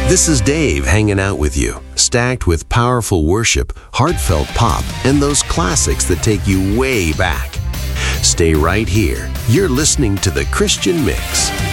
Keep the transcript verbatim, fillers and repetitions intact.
This is Dave hanging out with you, stacked with powerful worship, heartfelt pop, and those classics that take you way back. Stay right here. You're listening to The Christian Mix.